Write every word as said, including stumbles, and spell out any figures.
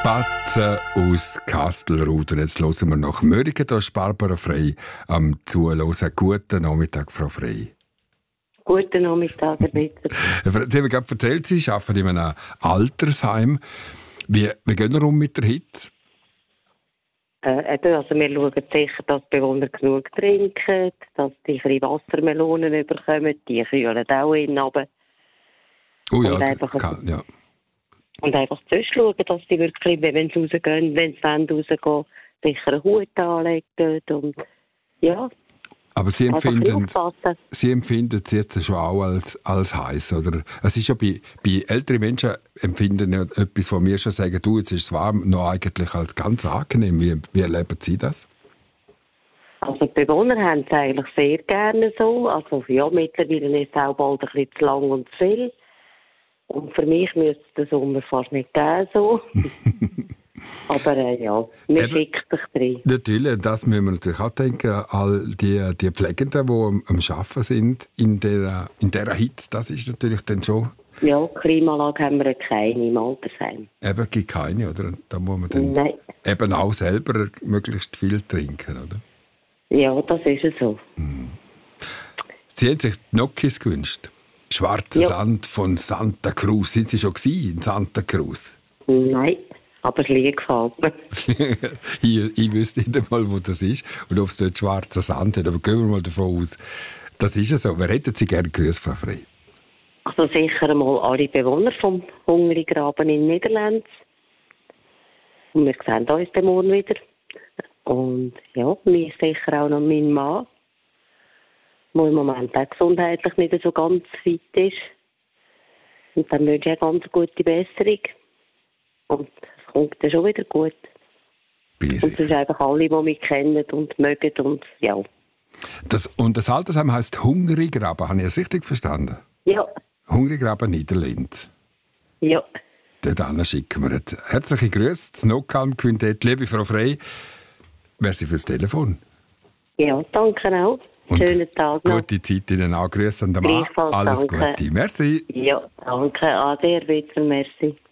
Batzen aus Kastelruth. Und jetzt hören wir nach Mörike. Da ist Barbara Frey am Zuhören. Guten Nachmittag, Frau Frey. Guten Nachmittag, Herr Bitter. Sie haben gerade erzählt, Sie arbeiten in einem Altersheim. Wie, wie gehen wir um mit der Hitze? Äh, eben, also wir schauen sicher, dass die Bewohner genug trinken, dass die ein bisschen Wassermelonen bekommen, die kühlen auch innen runter. Oh ja, und einfach, kann, ja. Und einfach zuerst schauen, dass die wirklich, wenn sie rausgehen, wenn sie rausgehen, sicher einen Hut anlegen und ja. Aber Sie empfinden, Sie empfinden es jetzt schon auch als, als heiß, oder? Es ist ja bei, bei älteren Menschen empfinden ja etwas, wo wir schon sagen, du, jetzt ist es warm, noch eigentlich als ganz angenehm. Wie, wie erleben Sie das? Also die Bewohner haben es eigentlich sehr gerne so. Also ja, mittlerweile ist es auch bald ein bisschen zu lang und zu viel. Und für mich müsste es den Sommer fast nicht geben, so. Aber äh, ja, man schickt sich drin. Natürlich, das müssen wir natürlich auch denken. All die, die Pflegenden, die am, am Arbeiten sind in dieser, in dieser Hitze, das ist natürlich dann schon... Ja, Klimaanlage haben wir keine im Altersheim. Eben, gibt keine, oder? Da muss man dann Nein. eben auch selber möglichst viel trinken, oder? Ja, das ist es so. Hm. Sie haben sich die Nokis gewünscht. Schwarzer ja. Sand von Santa Cruz. Sind Sie schon in Santa Cruz? Nein, aber es liegt gefällt mir. ich, ich wüsste nicht einmal, wo das ist und ob es dort schwarzer Sand hat. Aber gehen wir mal davon aus, das ist es so. Wer hätten Sie gerne grüßt, Frau Frey? Also sicher einmal alle Bewohner vom Hungrigraben in Niederland. Und wir sehen uns den morgen wieder. Und ja, mir sicher auch noch mein Mann, der im Moment auch gesundheitlich nicht so ganz fit ist. Und dann wünsche ich eine ganz gute Besserung. Und es kommt dann schon wieder gut. Bin ich und es sind einfach alle, die mich kennen und mögen und ja. Das, und das Altersheim heisst Hungrigraben, habe ich das richtig verstanden? Ja. Hungrigraben Niederland. Ja. Dort schicken wir jetzt herzliche Grüße, das Nockalm-Quintett. Liebe Frau Frey, merci fürs Telefon. Ja, danke auch. Und schönen Tag noch. Gute Zeit Ihnen auch. Grüße an den Mann. Alles danke. Gute. Merci. Ja, danke. Ade, Herr Wittler, merci.